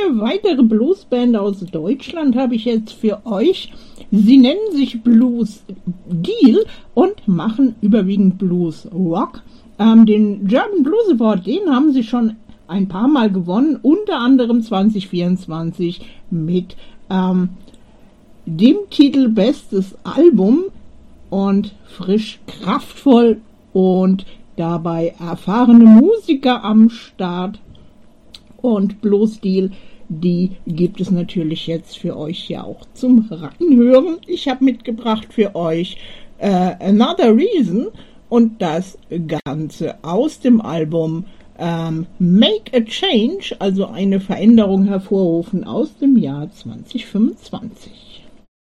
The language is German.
weitere Bluesband aus Deutschland habe ich jetzt für euch. Sie nennen sich Blues Deal und machen überwiegend Blues Rock. Den German Blues Award, den haben sie schon ein paar Mal gewonnen, unter anderem 2024 mit dem Titel Bestes Album und frisch, kraftvoll und dabei erfahrene Musiker am Start. Und Blues Deal, die gibt es natürlich jetzt für euch ja auch zum Reinhören. Ich habe mitgebracht für euch Another Reason und das Ganze aus dem Album Make a Change, also eine Veränderung hervorrufen aus dem Jahr 2025.